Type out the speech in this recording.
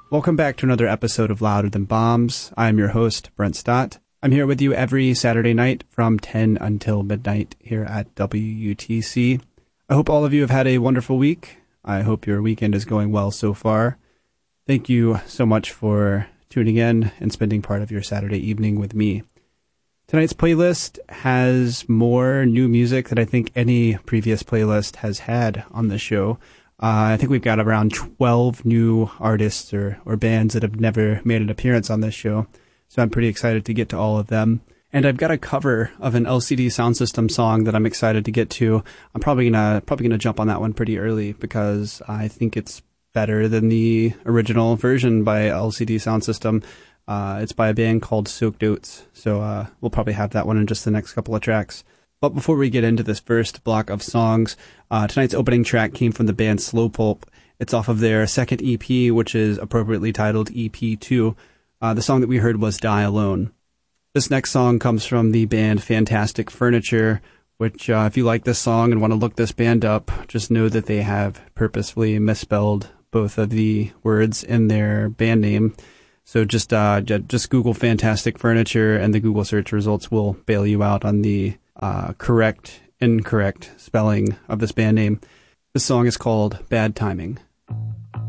Welcome back to another episode of Louder Than Bombs. I'm your host, Brent Stott. I'm here with you every Saturday night from 10 until midnight here at WUTC. I hope all of you have had a wonderful week. I hope your weekend is going well so far. Thank you so much for tuning in and spending part of your Saturday evening with me. Tonight's playlist has more new music than I think any previous playlist has had on the show. I think we've got around 12 new artists or bands that have never made an appearance on this show, so I'm pretty excited to get to all of them. And I've got a cover of an LCD Soundsystem song that I'm excited to get to. I'm probably gonna jump on that one pretty early because I think it's better than the original version by LCD Soundsystem. It's by a band called Soaked Oats, so we'll probably have that one in just the next couple of tracks. But before we get into this first block of songs, tonight's opening track came from the band Slow Pulp. It's off of their second EP, which is appropriately titled EP2. The song that we heard was Die Alone. This next song comes from the band Fantastic Furniture, which if you like this song and want to look this band up, just know that they have purposefully misspelled both of the words in their band name. So just Google Fantastic Furniture and the Google search results will bail you out on the incorrect spelling of this band name. This song is called Bad Timing.